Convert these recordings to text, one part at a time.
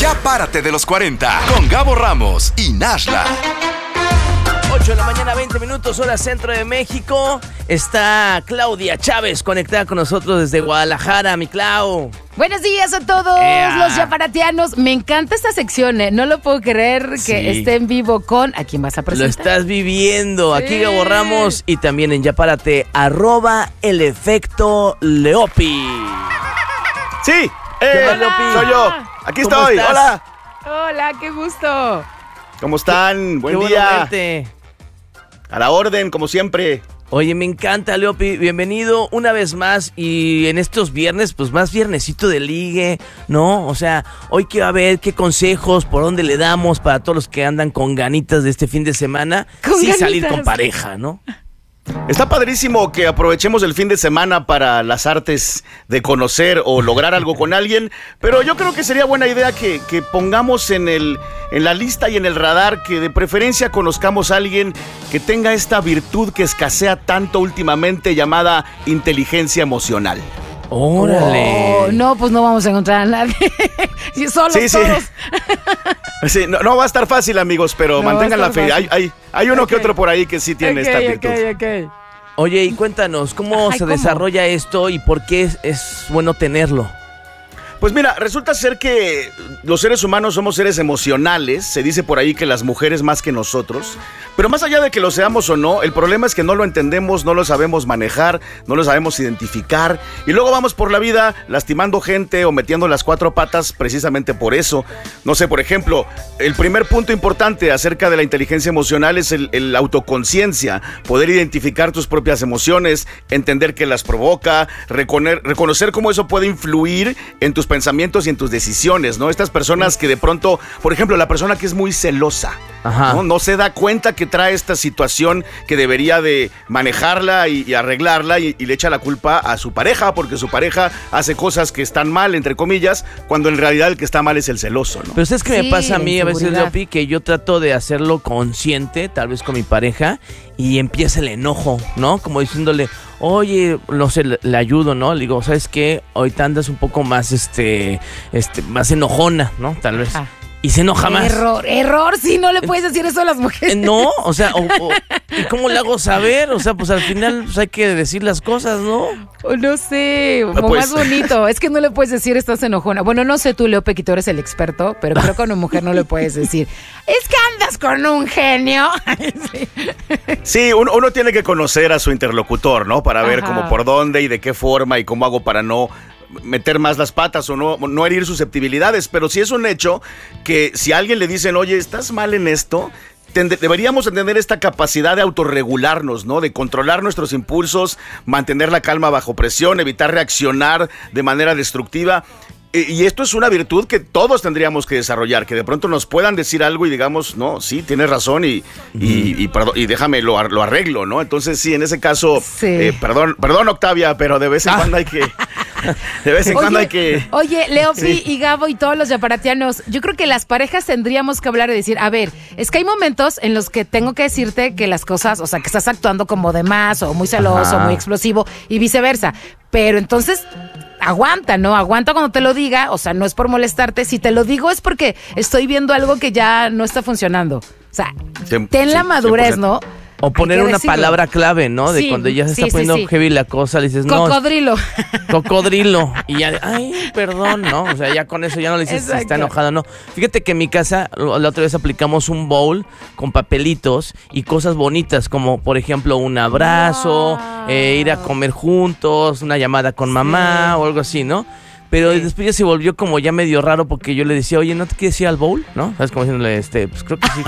Ya párate de los 40 con Gabo Ramos y Nashla. 8 de la mañana, 20 minutos, hora centro de México. Está Claudia Chávez conectada con nosotros desde Guadalajara, mi Clau. Buenos días a todos los yaparatianos. Me encanta esta sección, No lo puedo creer que esté en vivo con... ¿A quién vas a presentar? Lo estás viviendo. Sí. Aquí Gabo Ramos y también en Yapárate, @elefectoleopi. Sí, Leopi? soy yo. Aquí ¿Cómo estoy. estás? Hola. Hola, qué gusto. ¿Cómo están? Buen Qué día. bueno verte. A la orden, como siempre. Oye, me encanta, Leopi. Bienvenido una vez más. Y en estos viernes, pues más viernesito de ligue, ¿no? O sea, hoy que va a ver qué consejos, por dónde le damos para todos los que andan con ganitas de este fin de semana. Sí, salir con pareja, ¿no? Está padrísimo que aprovechemos el fin de semana para las artes de conocer o lograr algo con alguien, pero yo creo que sería buena idea que pongamos en la lista y en el radar que de preferencia conozcamos a alguien que tenga esta virtud que escasea tanto últimamente llamada inteligencia emocional. ¡Órale! Oh, no, pues no vamos a encontrar a nadie. Solos Sí. todos. Sí, no va a estar fácil, amigos, pero No mantengan va a la estar fe. fácil. Hay uno que Ok. otro por ahí que sí tiene esta virtud. Ok. Oye, y cuéntanos, ¿cómo se ¿cómo? desarrolla esto y por qué es bueno tenerlo? Pues mira, resulta ser que los seres humanos somos seres emocionales. Se dice por ahí que las mujeres más que nosotros. Pero más allá de que lo seamos o no, el problema es que no lo entendemos, no lo sabemos manejar, no lo sabemos identificar. Y luego vamos por la vida lastimando gente o metiendo las cuatro patas precisamente por eso. No sé, por ejemplo, el primer punto importante acerca de la inteligencia emocional es el autoconciencia. Poder identificar tus propias emociones, entender qué las provoca, reconocer cómo eso puede influir en tus pensamientos y en tus decisiones, ¿no? Estas personas que de pronto, por ejemplo, la persona que es muy celosa, Ajá. no se da cuenta que trae esta situación que debería de manejarla y arreglarla y le echa la culpa a su pareja porque su pareja hace cosas que están mal, entre comillas, cuando en realidad el que está mal es el celoso, ¿no? Pero ¿sabes qué me Sí, pasa a la mí a veces, inseguridad. Leopi? Que yo trato de hacerlo consciente, tal vez con mi pareja, y empieza el enojo, ¿no? Como diciéndole, oye, no sé, le ayudo, ¿no? Le digo, ¿sabes qué? Ahorita andas un poco más, más enojona, ¿no? Tal vez. Ajá. Y se enoja más. Error, sí, no le puedes decir eso a las mujeres. No, o sea, ¿y cómo le hago saber? O sea, pues al final pues, hay que decir las cosas, ¿no? O no sé, como Pues. más bonito. Es que no le puedes decir estás enojona. Bueno, no sé tú, Leope, que tú eres el experto, pero creo que a una mujer no le puedes decir es que andas con un genio. Sí. Sí, uno tiene que conocer a su interlocutor, ¿no? Para ver Ajá. cómo por dónde y de qué forma y cómo hago para no meter más las patas o no herir susceptibilidades. Pero sí es un hecho que si a alguien le dicen, oye, estás mal en esto, deberíamos tener esta capacidad de autorregularnos, ¿no? De controlar nuestros impulsos, mantener la calma bajo presión, evitar reaccionar de manera destructiva. Y esto es una virtud que todos tendríamos que desarrollar, que de pronto nos puedan decir algo y digamos, no, sí, tienes razón y déjame, lo arreglo, ¿no? Entonces, sí, en ese caso, Sí. perdón, Octavia, pero de vez en cuando hay que... De vez en cuando hay que... Oye, Leopi Sí. y Gabo y todos los yaparatianos, yo creo que las parejas tendríamos que hablar y decir, a ver, es que hay momentos en los que tengo que decirte que las cosas, o sea, que estás actuando como de más o muy celoso, Ajá. muy explosivo y viceversa. Pero entonces... Aguanta, ¿no? Aguanta cuando te lo diga, o sea, no es por molestarte. Si te lo digo es porque estoy viendo algo que ya no está funcionando. O sea, ten la madurez, 100%. ¿no? O poner Hay que una decirlo. palabra clave, ¿no? De Sí, cuando ya se está sí, poniendo sí. heavy la cosa, le dices, no, Cocodrilo. cocodrilo. Y ya, ay, perdón, ¿no? O sea, ya con eso ya no le dices si está Exacto. enojado o no. Fíjate que en mi casa la otra vez aplicamos un bowl con papelitos y cosas bonitas, como por ejemplo un abrazo, Wow. Ir a comer juntos, una llamada con mamá o algo así, ¿no? Pero Sí. después ya se volvió como ya medio raro porque yo le decía, oye, ¿no te quieres ir al bowl? ¿No? ¿Sabes? Como diciéndole, pues creo que sí.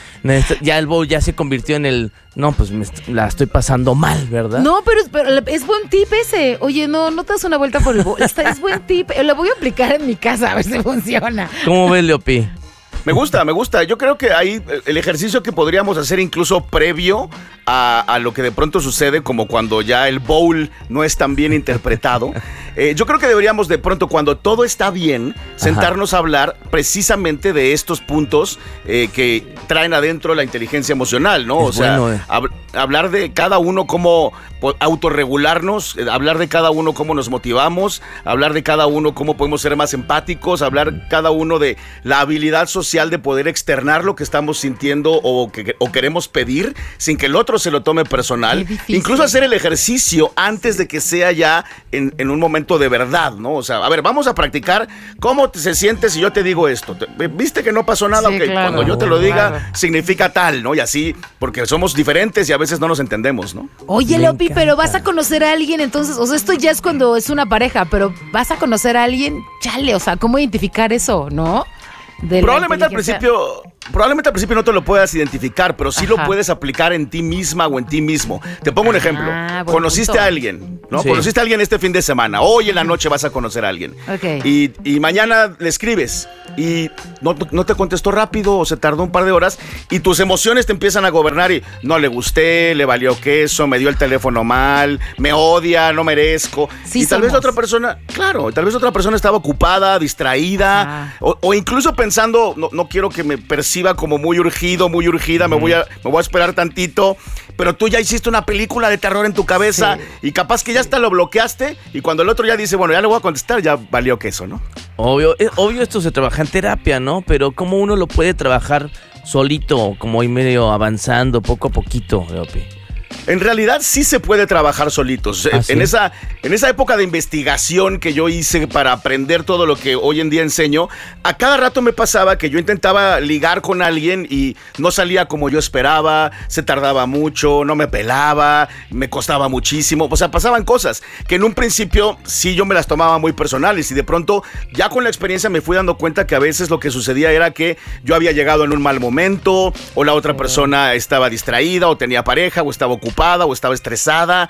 Ya el bowl ya se convirtió en el, no, pues la estoy pasando mal, ¿verdad? No, pero es buen tip ese. Oye, no te das una vuelta por el bowl. Es buen tip. Lo voy a aplicar en mi casa a ver si funciona. ¿Cómo ves, Leopi? Me gusta. Yo creo que ahí el ejercicio que podríamos hacer incluso previo a lo que de pronto sucede, como cuando ya el bowl no es tan bien interpretado. Yo creo que deberíamos de pronto, cuando todo está bien, sentarnos a hablar precisamente de estos puntos que traen adentro la inteligencia emocional, ¿no? O sea, hablar de cada uno cómo autorregularnos, hablar de cada uno cómo nos motivamos, hablar de cada uno cómo podemos ser más empáticos, hablar cada uno de la habilidad social de poder externar lo que estamos sintiendo o queremos pedir sin que el otro se lo tome personal. Incluso hacer el ejercicio antes de que sea ya en un momento de verdad, ¿no? O sea, a ver, vamos a practicar cómo se siente si yo te digo esto. ¿Viste que no pasó nada? Sí, Okay, claro, cuando yo te lo diga, significa tal, ¿no? Y así, porque somos diferentes y a veces no nos entendemos, ¿no? Oye, Leopi, pero vas a conocer a alguien, entonces, o sea, esto ya es cuando es una pareja, pero vas a conocer a alguien, chale, o sea, ¿cómo identificar eso, no? Probablemente al principio no te lo puedas identificar, pero sí lo puedes aplicar en ti misma o en ti mismo. Te pongo un ejemplo. Conociste a alguien, ¿no? Sí. Conociste a alguien este fin de semana. Hoy en la noche vas a conocer a alguien. Okay. Y mañana le escribes y no te contestó rápido o se tardó un par de horas y tus emociones te empiezan a gobernar y no le gusté, le valió queso, me dio el teléfono mal, me odia, no merezco. Sí, y tal vez otra persona, tal vez otra persona estaba ocupada, distraída o incluso pensando, no quiero que me perciba como muy urgida, me voy a esperar tantito, pero tú ya hiciste una película de terror en tu cabeza y capaz que ya hasta lo bloqueaste y cuando el otro ya dice, bueno, ya le voy a contestar, ya valió queso, ¿no? Obvio esto se trabaja en terapia, ¿no? Pero ¿cómo uno lo puede trabajar solito, como ahí medio avanzando, poco a poquito, Leopi? En realidad sí se puede trabajar solitos. ¿Sí? En esa época de investigación que yo hice para aprender todo lo que hoy en día enseño, a cada rato me pasaba que yo intentaba ligar con alguien y no salía como yo esperaba, se tardaba mucho, no me pelaba, me costaba muchísimo. O sea, pasaban cosas que en un principio sí yo me las tomaba muy personales y de pronto ya con la experiencia me fui dando cuenta que a veces lo que sucedía era que yo había llegado en un mal momento o la otra persona estaba distraída o tenía pareja o estaba ocupada o estaba estresada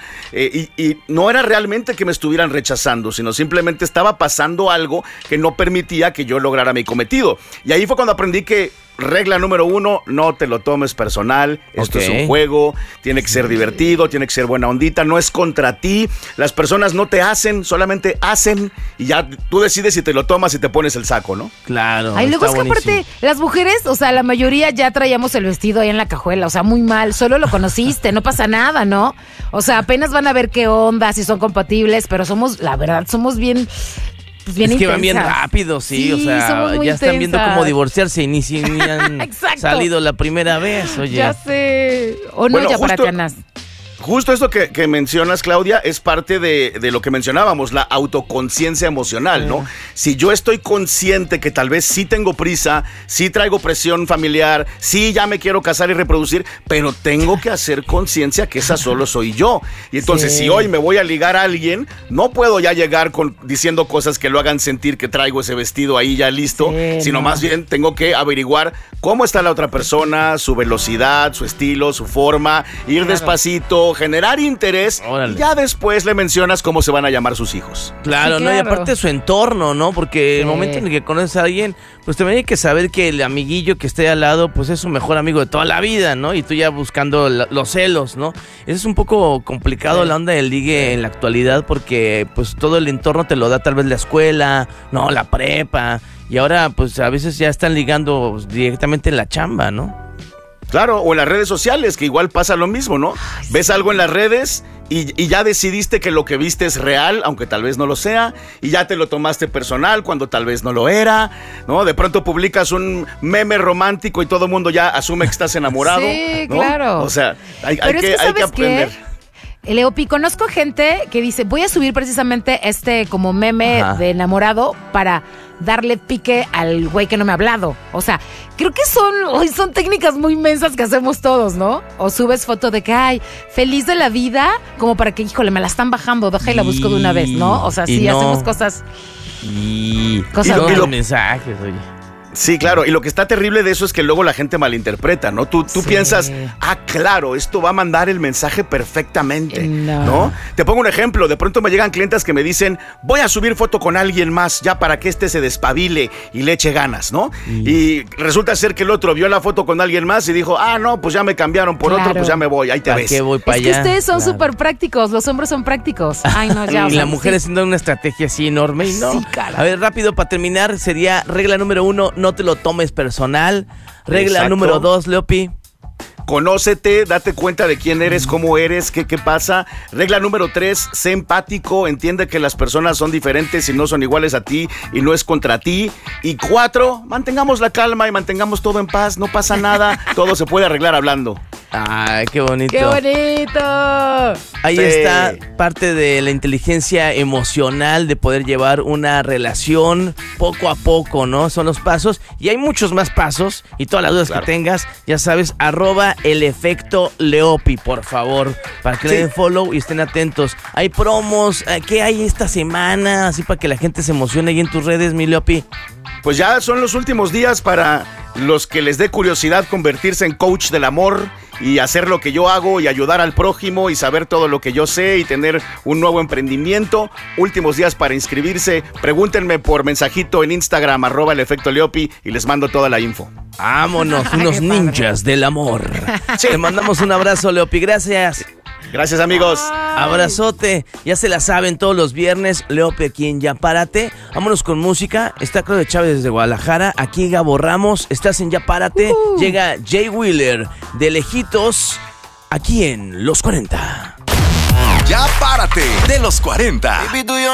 y no era realmente que me estuvieran rechazando, sino simplemente estaba pasando algo que no permitía que yo lograra mi cometido. Y ahí fue cuando aprendí que regla número 1, no te lo tomes personal. Esto es un juego, tiene que ser divertido, tiene que ser buena ondita, no es contra ti. Las personas no te hacen, solamente hacen y ya tú decides si te lo tomas y te pones el saco, ¿no? Claro. Ay, luego es que aparte, las mujeres, o sea, la mayoría ya traíamos el vestido ahí en la cajuela, o sea, muy mal, solo lo conociste, no pasa nada, ¿no? O sea, apenas van a ver qué onda, si son compatibles, pero la verdad, somos bien... Pues bien es que intensas. Van bien rápido, sí, o sea, ya están viendo cómo divorciarse y ni han salido la primera vez, oye. Ya sé, o no, bueno, ya para canas. Justo esto que mencionas, Claudia, es parte de lo que mencionábamos, la autoconciencia emocional, ¿no? Si yo estoy consciente que tal vez sí tengo prisa, sí traigo presión familiar, sí ya me quiero casar y reproducir, pero tengo que hacer conciencia que esa solo soy yo. Y entonces, si hoy me voy a ligar a alguien, no puedo ya llegar diciendo cosas que lo hagan sentir que traigo ese vestido ahí ya listo, sino más bien tengo que averiguar cómo está la otra persona, su velocidad, su estilo, su forma, ir despacito, generar interés. Órale. Y ya después le mencionas cómo se van a llamar sus hijos. Claro, ¿no? Y aparte su entorno, ¿no? Porque el momento en el que conoces a alguien, pues también hay que saber que el amiguillo que esté al lado, pues es su mejor amigo de toda la vida, ¿no? Y tú ya buscando los celos, ¿no? Eso es un poco complicado la onda del ligue en la actualidad porque pues todo el entorno te lo da tal vez la escuela, ¿no? La prepa. Y ahora pues a veces ya están ligando directamente en la chamba, ¿no? Claro, o en las redes sociales, que igual pasa lo mismo, ¿no? Ves algo en las redes y ya decidiste que lo que viste es real, aunque tal vez no lo sea, y ya te lo tomaste personal cuando tal vez no lo era, ¿no? De pronto publicas un meme romántico y todo el mundo ya asume que estás enamorado. Sí, ¿no? claro. O sea, hay que aprender. Leopi, conozco gente que dice, voy a subir precisamente como meme de enamorado para darle pique al güey que no me ha hablado. O sea, creo que son técnicas muy mensas que hacemos todos, ¿no? O subes foto de que, ay, feliz de la vida, como para que, híjole, me la están bajando, deja y la busco de una vez, ¿no? O sea, sí, hacemos cosas... Cosas y los mensajes, oye. Sí, claro, y lo que está terrible de eso es que luego la gente malinterpreta, ¿no? Tú piensas, claro, esto va a mandar el mensaje perfectamente, ¿no? Te pongo un ejemplo, de pronto me llegan clientes que me dicen, voy a subir foto con alguien más, ya para que este se despabile y le eche ganas, ¿no? Y resulta ser que el otro vio la foto con alguien más y dijo, no, pues ya me cambiaron por otro, pues ya me voy, ahí te ves. ¿Qué voy para allá? Es que ustedes son súper prácticos, los hombres son prácticos. Ay, no, ya. Y la mujer haciendo una estrategia así enorme y no. Sí, cara. A ver, rápido, para terminar, sería regla número 1, no te lo tomes personal. Regla número 2, Leopi. Conócete, date cuenta de quién eres, cómo eres, qué pasa. Regla número 3, sé empático, entiende que las personas son diferentes y no son iguales a ti y no es contra ti. Y 4, mantengamos la calma y mantengamos todo en paz, no pasa nada, todo se puede arreglar hablando. Ay, qué bonito. ¡Qué bonito! Ahí está parte de la inteligencia emocional de poder llevar una relación poco a poco, ¿no? Son los pasos y hay muchos más pasos y todas las dudas que tengas, ya sabes, @elefectoleopi, por favor, para que le den follow y estén atentos. Hay promos, ¿qué hay esta semana? Así para que la gente se emocione ahí en tus redes, mi Leopi. Pues ya son los últimos días para los que les dé curiosidad convertirse en coach del amor y hacer lo que yo hago y ayudar al prójimo y saber todo lo que yo sé y tener un nuevo emprendimiento. Últimos días para inscribirse. Pregúntenme por mensajito en Instagram, @elefectoleopi y les mando toda la info. Vámonos, unos ninjas del amor. Te mandamos un abrazo, Leopi, gracias. Gracias, amigos. Abrazote. Ya se la saben todos los viernes. Leopi aquí en Ya Párate. Vámonos con música. Está Claudia Chávez desde Guadalajara. Aquí Gabo Ramos. Estás en Ya Párate. Llega Jay Wheeler de lejitos. Aquí en Los 40. Ya Párate de Los 40.